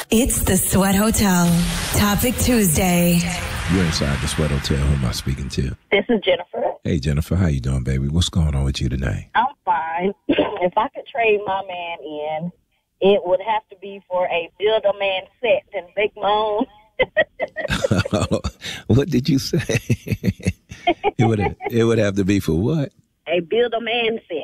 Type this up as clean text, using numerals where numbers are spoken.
It's the Sweat Hotel. Topic Tuesday. You're inside the Sweat Hotel. Who am I speaking to? This is Jennifer. Hey, Jennifer. How you doing, baby? What's going on with you tonight? I'm fine. If I could trade my man in, it would have to be for a Build-A-Man set and make my own. What did you say? It would have to be for what? A Build-A-Man set.